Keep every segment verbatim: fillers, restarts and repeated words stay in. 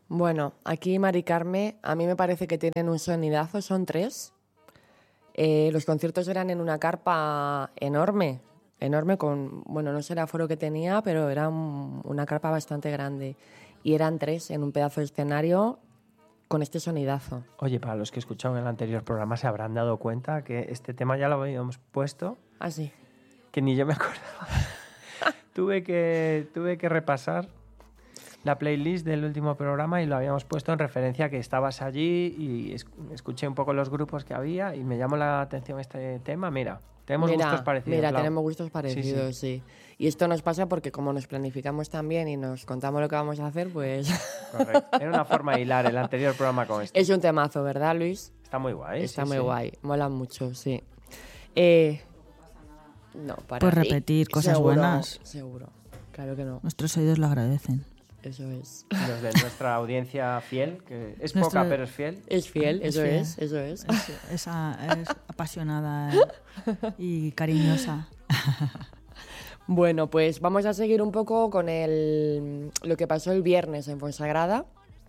Bueno, aquí Mari Carme, a mí me parece que tienen un sonidazo, son tres. Eh, los conciertos eran en una carpa enorme, enorme con, bueno, no sé el aforo que tenía, pero era un, una carpa bastante grande. Y eran tres en un pedazo de escenario con este sonidazo. Oye, para los que escucharon el anterior programa se habrán dado cuenta que este tema ya lo habíamos puesto. Ah, sí. Que ni yo me acordaba. tuve, que, tuve que repasar la playlist del último programa y lo habíamos puesto en referencia a que estabas allí y es, escuché un poco los grupos que había y me llamó la atención este tema. Mira, tenemos mira, gustos parecidos. Mira, Lau. tenemos gustos parecidos, sí, sí. sí. Y esto nos pasa porque como nos planificamos tan bien y nos contamos lo que vamos a hacer, pues... Correcto. Era una forma de hilar el anterior programa con este. Es un temazo, ¿verdad, Luis? Está muy guay. Está sí, muy sí. guay. Mola mucho, sí. Eh... No, para Pues repetir cosas seguro, buenas. Seguro, claro que no. Nuestros oídos lo agradecen. Eso es. Los de nuestra audiencia fiel, que es Nuestra... poca pero es fiel. Es fiel, es eso fiel. es, eso es. Es, es, es apasionada y cariñosa. Bueno, pues vamos a seguir un poco con el, lo que pasó el viernes en Fuensagrada.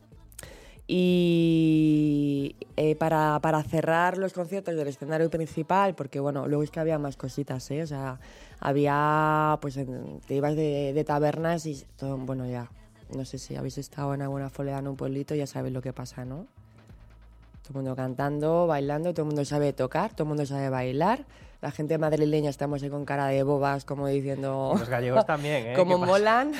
Y eh, para, para cerrar los conciertos del escenario principal, porque bueno, luego es que había más cositas, ¿eh? O sea, había, pues en, te ibas de, de tabernas y todo, bueno, ya, no sé si habéis estado en alguna folea en un pueblito, ya sabéis lo que pasa, ¿no? Todo el mundo cantando, bailando, todo el mundo sabe tocar, todo el mundo sabe bailar. La gente madrileña estamos ahí con cara de bobas, como diciendo... Los gallegos también, ¿eh? Como molan.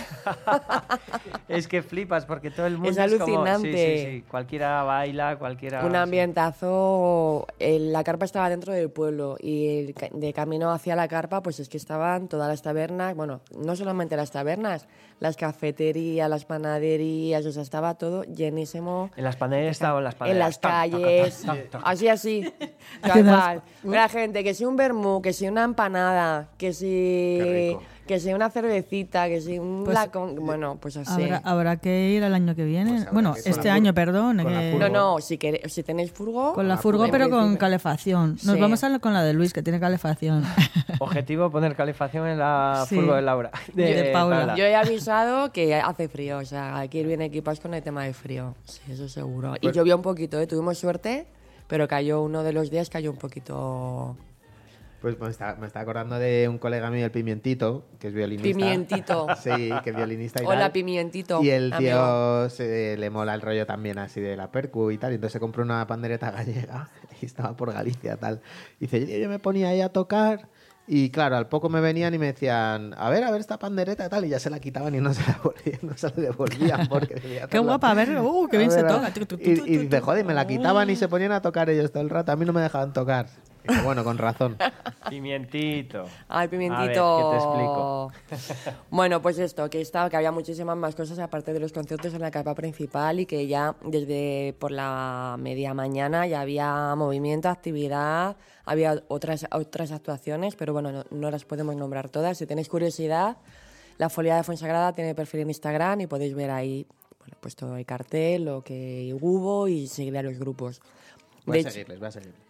Es que flipas, porque todo el mundo es es alucinante. Como, sí, sí, sí. Cualquiera baila, cualquiera... Un ambientazo... El, la carpa estaba dentro del pueblo y el, de camino hacia la carpa, pues es que estaban todas las tabernas, bueno, no solamente las tabernas, las cafeterías, las panaderías, o sea, estaba todo llenísimo. En las panaderías estaban las panaderías. En las calles, tac, tac, tac, tac. así, así. Tal cual. La gente, que si un vermú, que si una empanada, que si... Que si una cervecita, que si un Pues, lacón... Bueno, pues así. Habrá, habrá que ir el año que viene. Pues bueno, este la año, furgo. perdón. Con la que- furgo. No, no, si, queréis, si tenéis furgo... Con la la furgo, furgo. pero En con principio. calefacción. Nos Sí. vamos a con la de Luis, que tiene calefacción. Objetivo, poner calefacción en la Sí. furgo de Laura. De- de Paula. Yo he avisado que hace frío, o sea, hay que ir bien equipados con el tema de frío, sí, eso seguro. Y Pues- llovió un poquito, ¿eh? Tuvimos suerte, pero cayó uno de los días, cayó un poquito... Pues me está, me está acordando de un colega mío, el Pimientito, que es violinista. Pimientito. Sí, que es violinista y Hola, tal. Pimientito. Y el amigo. tío se, le mola el rollo también así de la percu y tal. Y entonces se compró una pandereta gallega y estaba por Galicia tal. Y dice, yo, yo me ponía ahí a tocar y claro, al poco me venían y me decían, a ver, a ver esta pandereta y tal. Y ya se la quitaban y no se la, volvían, no se la devolvían porque debía Qué hacerlo. guapa, a ver, uh, qué bien A se ver, toca. Y, y dice, joder, me la quitaban y se ponían a tocar ellos todo el rato. A mí no me dejaban tocar. Y dice, bueno, con razón. Pimientito. Ay, A Pimientito. ver, ¿qué te explico? Bueno, pues esto, que estaba, que había muchísimas más cosas aparte de los conciertos en la carpa principal y que ya desde por la media mañana ya había movimiento, actividad, había otras, otras actuaciones, pero bueno, no, no las podemos nombrar todas. Si tenéis curiosidad, la Folia de Fuensagrada tiene perfil en Instagram y podéis ver ahí, bueno, pues todo el cartel, lo que hubo y seguir a los grupos. Voy De a hecho- seguirles, voy a seguirles.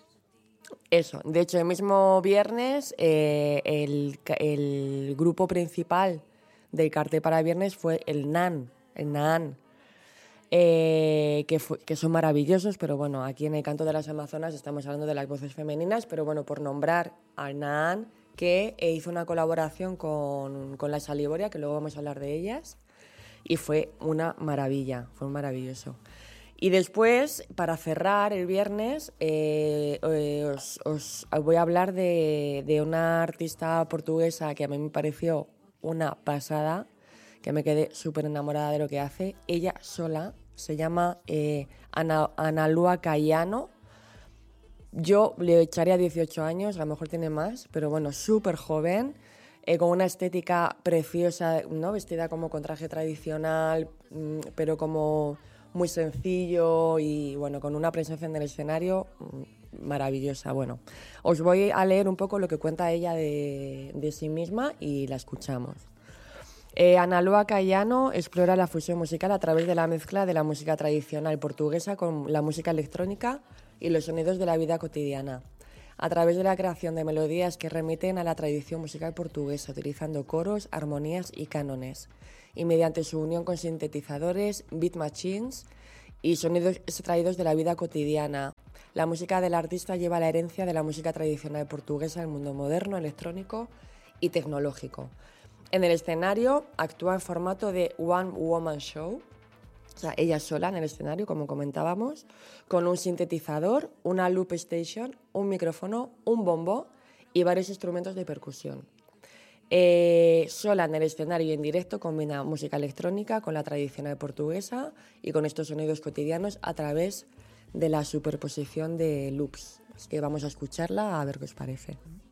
Eso, de hecho, el mismo viernes eh, el, ca- el grupo principal del cartel para viernes fue el Nan, el Nan, eh, que, fue- que son maravillosos, pero bueno, aquí en el Canto de las Amazonas estamos hablando de las voces femeninas, pero bueno, por nombrar al Nan, que eh, hizo una colaboración con, con la Salivoria, que luego vamos a hablar de ellas, y fue una maravilla, fue maravilloso. Y después, para cerrar el viernes, eh, eh, os, os voy a hablar de, de una artista portuguesa que a mí me pareció una pasada, que me quedé súper enamorada de lo que hace. Ella sola se llama eh, Ana, Ana Lua Cayano. Yo le echaría dieciocho años, a lo mejor tiene más, pero bueno, súper joven, eh, con una estética preciosa, ¿no? Vestida como con traje tradicional, mm, pero como muy sencillo y bueno, con una presencia en el escenario mm, maravillosa. Bueno, os voy a leer un poco lo que cuenta ella de, de sí misma y la escuchamos. Eh, Ana Lua Cayano explora la fusión musical a través de la mezcla de la música tradicional portuguesa con la música electrónica y los sonidos de la vida cotidiana, a través de la creación de melodías que remiten a la tradición musical portuguesa, utilizando coros, armonías y cánones, y mediante su unión con sintetizadores, beat machines y sonidos extraídos de la vida cotidiana. La música del artista lleva la herencia de la música tradicional portuguesa al mundo moderno, electrónico y tecnológico. En el escenario actúa en formato de One Woman Show, o sea, ella sola en el escenario, como comentábamos, con un sintetizador, una loop station, un micrófono, un bombo y varios instrumentos de percusión. Eh, sola en el escenario y en directo combina música electrónica con la tradicional portuguesa y con estos sonidos cotidianos a través de la superposición de loops. Así que vamos a escucharla a ver qué os parece.